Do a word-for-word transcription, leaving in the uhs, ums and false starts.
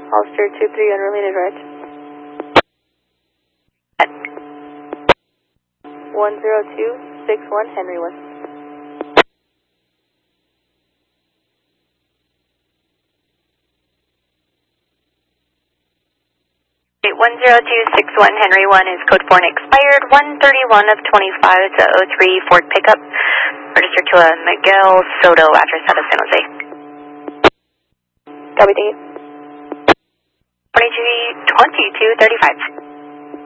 Ulster two three unrelated right. one zero two six one Henry one. one zero two six one Henry one is code four and expired, one thirty-one of twenty-five to oh three Ford pickup, registered to a Miguel Soto, address out of San Jose. Copy, thank you. twenty-two thirty-five.